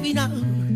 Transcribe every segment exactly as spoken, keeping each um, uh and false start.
adivinar.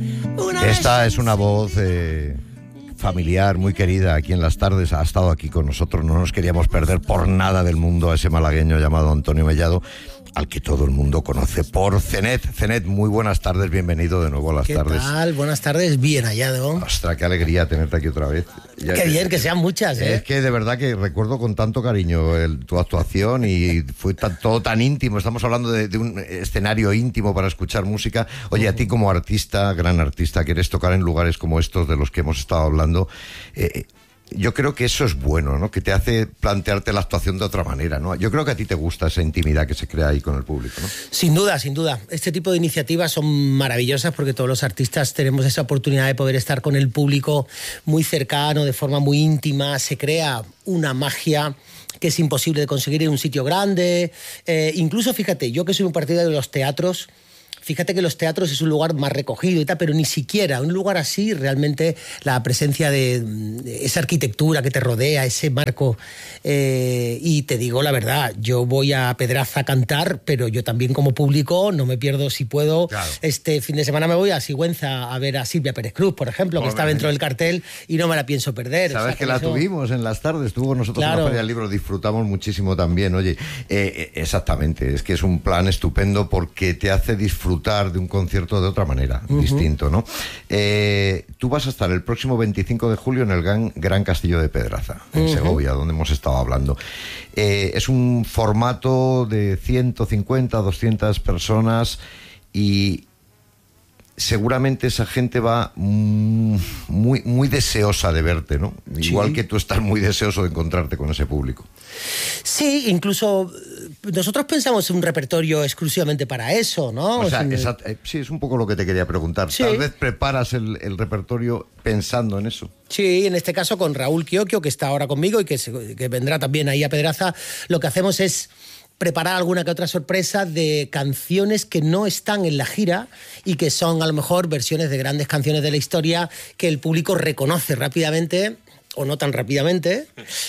Esta es una voz eh, familiar, muy querida aquí en las tardes. Ha estado aquí con nosotros, no nos queríamos perder por nada del mundo a ese malagueño llamado Antonio Mellado, al que todo el mundo conoce por Cenet. Cenet, muy buenas tardes, bienvenido de nuevo a las ¿Qué tardes. ¿Qué tal? Buenas tardes, bien hallado. Ostras, qué alegría tenerte aquí otra vez. Ya qué que, bien, que sean muchas, ¿eh? Es que de verdad que recuerdo con tanto cariño el, tu actuación y fue tan, todo tan íntimo. Estamos hablando de, de un escenario íntimo para escuchar música. Oye, a ti como artista, gran artista, quieres tocar en lugares como estos de los que hemos estado hablando. Eh, Yo creo que eso es bueno, ¿no? Que te hace plantearte la actuación de otra manera, ¿no? Yo creo que a ti te gusta esa intimidad que se crea ahí con el público, ¿no? Sin duda, sin duda. Este tipo de iniciativas son maravillosas porque todos los artistas tenemos esa oportunidad de poder estar con el público muy cercano, de forma muy íntima. Se crea una magia que es imposible de conseguir en un sitio grande. Eh, incluso, fíjate, yo que soy un partidario de los teatros, fíjate que los teatros es un lugar más recogido y tal, pero ni siquiera un lugar así, realmente la presencia de, de esa arquitectura que te rodea, ese marco. Eh, y te digo la verdad, yo voy a Pedraza a cantar, pero yo también como público no me pierdo, si puedo. Claro. Este fin de semana me voy a Sigüenza a ver a Silvia Pérez Cruz, por ejemplo, por que está dentro del cartel y no me la pienso perder. Sabes, o sea, que la eso... tuvimos en las tardes, estuvo con nosotros claro. en la Feria del Libro, disfrutamos muchísimo también. Oye, eh, exactamente, es que es un plan estupendo porque te hace disfrutar de un concierto de otra manera, uh-huh. distinto, ¿no? Eh, tú vas a estar el próximo veinticinco de julio en el Gran, Gran Castillo de Pedraza, en uh-huh. Segovia, donde hemos estado hablando. Eh, es un formato de ciento cincuenta, doscientas personas y seguramente esa gente va muy, muy deseosa de verte, ¿no? Sí. Igual que tú estás muy deseoso de encontrarte con ese público. Sí, incluso nosotros pensamos en un repertorio exclusivamente para eso, ¿no? O sea, o sea esa, sí, es un poco lo que te quería preguntar. Sí. Tal vez preparas el, el repertorio pensando en eso. Sí, en este caso con Raúl Quioquio, que está ahora conmigo y que, se, que vendrá también ahí a Pedraza, lo que hacemos es preparar alguna que otra sorpresa de canciones que no están en la gira y que son a lo mejor versiones de grandes canciones de la historia que el público reconoce rápidamente o no tan rápidamente,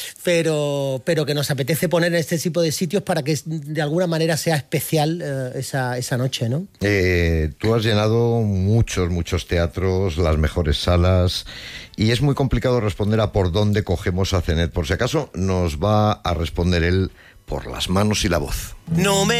pero, pero que nos apetece poner en este tipo de sitios para que de alguna manera sea especial eh, esa, esa noche, ¿no? Eh, tú has llenado muchos, muchos teatros, las mejores salas, y es muy complicado responder a por dónde cogemos a Cenet. Por si acaso nos va a responder él por las manos y la voz. No me